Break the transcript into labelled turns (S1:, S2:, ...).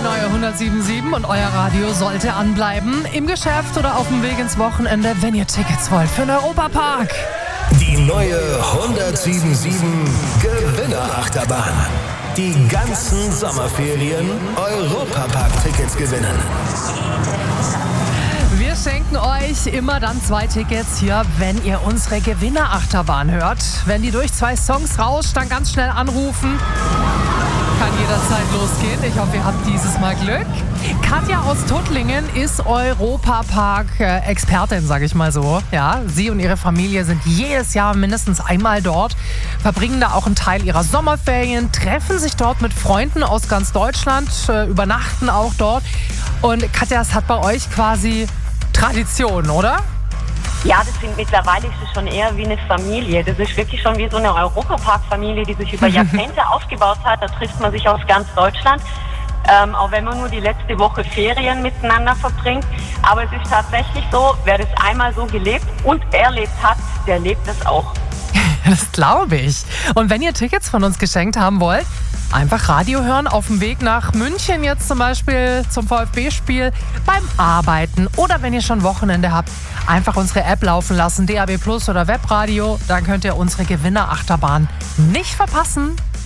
S1: neue 107.7 und euer Radio sollte anbleiben. Im Geschäft oder auf dem Weg ins Wochenende, wenn ihr Tickets wollt für den Europapark.
S2: Die neue 107.7 Gewinnerachterbahn. Die ganzen Sommerferien Europapark-Tickets gewinnen.
S1: Wir schenken euch immer dann 2 Tickets hier, wenn ihr unsere Gewinnerachterbahn hört. Wenn die durch 2 Songs rauscht, dann ganz schnell anrufen. Kann jederzeit losgehen. Ich hoffe, ihr habt dieses Mal Glück. Katja aus Tuttlingen ist Europapark-Expertin, sage ich mal so. Ja, sie und ihre Familie sind jedes Jahr mindestens einmal dort, verbringen da auch einen Teil ihrer Sommerferien, treffen sich dort mit Freunden aus ganz Deutschland, übernachten auch dort. Und Katja, es hat bei euch quasi Tradition, oder?
S3: Ja, mittlerweile ist es schon eher wie eine Familie. Das ist wirklich schon wie so eine Europapark-Familie, die sich über Jahrzehnte aufgebaut hat. Da trifft man sich aus ganz Deutschland, auch wenn man nur die letzte Woche Ferien miteinander verbringt. Aber es ist tatsächlich so, wer das einmal so gelebt und erlebt hat, der lebt es auch.
S1: Das glaube ich. Und wenn ihr Tickets von uns geschenkt haben wollt, einfach Radio hören auf dem Weg nach München jetzt zum Beispiel zum VfB-Spiel, beim Arbeiten oder wenn ihr schon Wochenende habt, einfach unsere App laufen lassen, DAB+ oder Webradio. Dann könnt ihr unsere Gewinnerachterbahn nicht verpassen.